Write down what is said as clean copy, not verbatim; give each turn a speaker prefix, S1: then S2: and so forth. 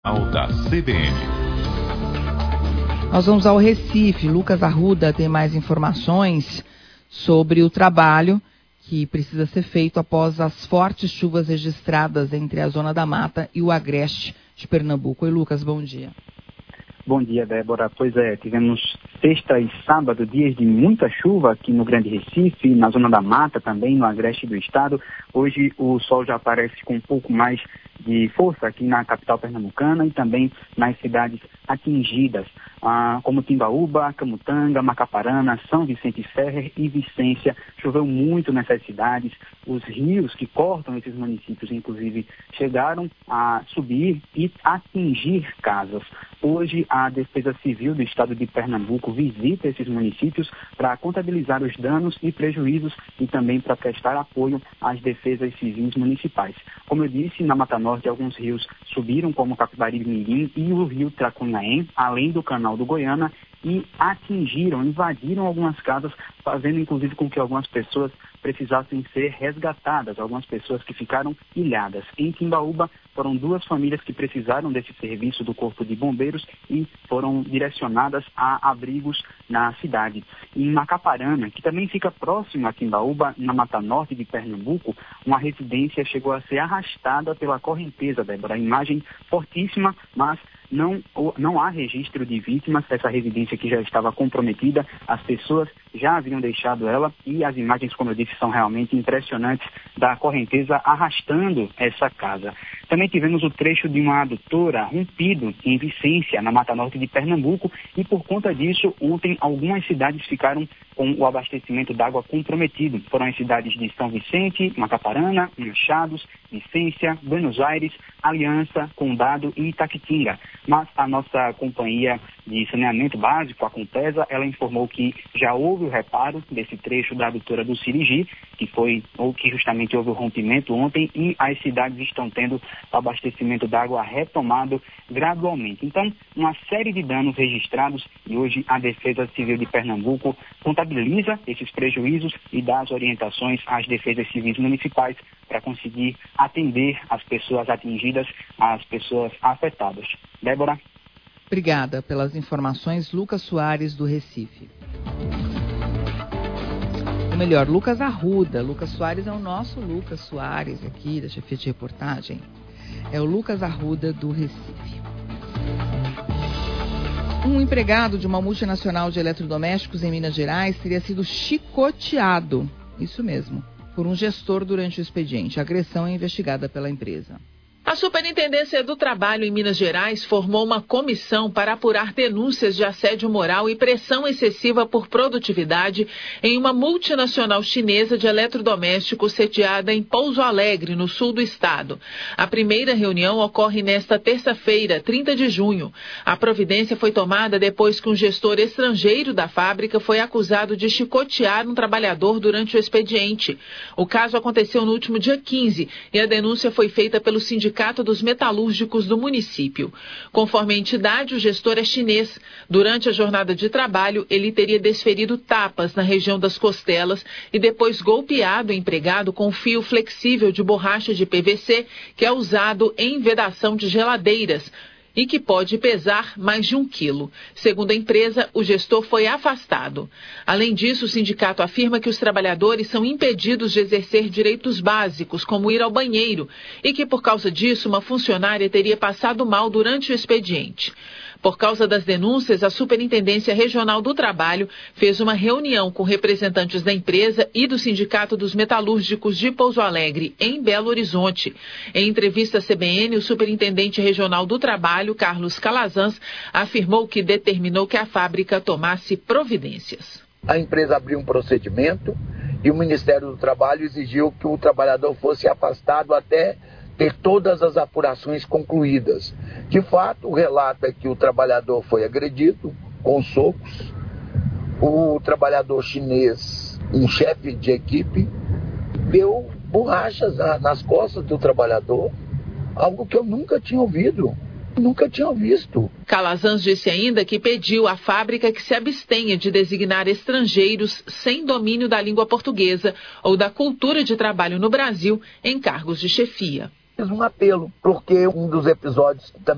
S1: da CBN.
S2: Nós vamos ao Recife. Lucas Arruda tem mais informações sobre o trabalho que precisa ser feito após as fortes chuvas registradas entre a Zona da Mata e o Agreste de Pernambuco. Oi, Lucas, bom dia.
S3: Bom dia, Débora. Pois é, tivemos sexta e sábado dias de muita chuva aqui no Grande Recife, na Zona da Mata também, no Agreste do estado. Hoje o sol já aparece com um pouco mais de força aqui na capital pernambucana e também nas cidades atingidas, como Timbaúba, Camutanga, Macaparana, São Vicente Ferrer e Vicência. Choveu muito nessas cidades. Os rios que cortam esses municípios, inclusive, chegaram a subir e atingir casas. Hoje, a Defesa Civil do Estado de Pernambuco visita esses municípios para contabilizar os danos e prejuízos e também para prestar apoio às defesas civis municipais. Como eu disse, na Mata Norte, alguns rios subiram, como o Capibaribe Mirim e o rio Tracunhaém, além do canal do Goiânia, e invadiram algumas casas, fazendo inclusive com que algumas pessoas precisassem ser resgatadas, algumas pessoas que ficaram ilhadas. Em Timbaúba, foram 2 famílias que precisaram desse serviço do Corpo de Bombeiros e foram direcionadas a abrigos na cidade. Em Macaparana, que também fica próximo a Timbaúba, na Mata Norte de Pernambuco, uma residência chegou a ser arrastada pela correnteza, Débora. A imagem fortíssima, mas não há registro de vítimas. Essa residência que já estava comprometida, as pessoas já haviam deixado ela e as imagens, como eu disse, são realmente impressionantes da correnteza arrastando essa casa. Também tivemos o trecho de uma adutora rompido em Vicência, na Mata Norte de Pernambuco, e por conta disso, ontem algumas cidades ficaram com o abastecimento d'água comprometido. Foram as cidades de São Vicente, Macaparana, Machados, Vicência, Buenos Aires, Aliança, Condado e Itaquitinga. Mas a nossa companhia de saneamento básico, a Compesa, ela informou que já houve o reparo desse trecho da adutora do Sirigi, que justamente houve o rompimento ontem, e as cidades estão tendo o abastecimento d'água retomado gradualmente. Então, uma série de danos registrados e hoje a Defesa Civil de Pernambuco contabiliza esses prejuízos e dá as orientações às defesas civis municipais para conseguir atender as pessoas atingidas, as pessoas afetadas. Débora?
S2: Obrigada pelas informações, Lucas Soares, do Recife. Ou melhor, Lucas Arruda. Lucas Soares é o nosso Lucas Soares aqui, da chefia de reportagem. É o Lucas Arruda, do Recife. Um empregado de uma multinacional de eletrodomésticos em Minas Gerais teria sido chicoteado, isso mesmo, por um gestor durante o expediente. A agressão é investigada pela empresa.
S4: A Superintendência do Trabalho em Minas Gerais formou uma comissão para apurar denúncias de assédio moral e pressão excessiva por produtividade em uma multinacional chinesa de eletrodomésticos sediada em Pouso Alegre, no sul do estado. A primeira reunião ocorre nesta terça-feira, 30 de junho. A providência foi tomada depois que um gestor estrangeiro da fábrica foi acusado de chicotear um trabalhador durante o expediente. O caso aconteceu no último dia 15 e a denúncia foi feita pelo Sindicato dos Metalúrgicos do município. Conforme a entidade, o gestor é chinês. Durante a jornada de trabalho, ele teria desferido tapas na região das costelas e depois golpeado o empregado com um fio flexível de borracha de PVC, que é usado em vedação de geladeiras e que pode pesar mais de 1 quilo. Segundo a empresa, o gestor foi afastado. Além disso, o sindicato afirma que os trabalhadores são impedidos de exercer direitos básicos, como ir ao banheiro, e que, por causa disso, uma funcionária teria passado mal durante o expediente. Por causa das denúncias, a Superintendência Regional do Trabalho fez uma reunião com representantes da empresa e do Sindicato dos Metalúrgicos de Pouso Alegre, em Belo Horizonte. Em entrevista à CBN, o Superintendente Regional do Trabalho, Carlos Calazans, afirmou que determinou que a fábrica tomasse providências.
S5: A empresa abriu um procedimento e o Ministério do Trabalho exigiu que o trabalhador fosse afastado até ter todas as apurações concluídas. De fato, o relato é que o trabalhador foi agredido com socos. O trabalhador chinês, um chefe de equipe, deu borrachas nas costas do trabalhador, algo que eu nunca tinha ouvido. Nunca tinha visto.
S4: Calazans disse ainda que pediu à fábrica que se abstenha de designar estrangeiros sem domínio da língua portuguesa ou da cultura de trabalho no Brasil em cargos de chefia.
S5: Fiz um apelo, porque um dos episódios também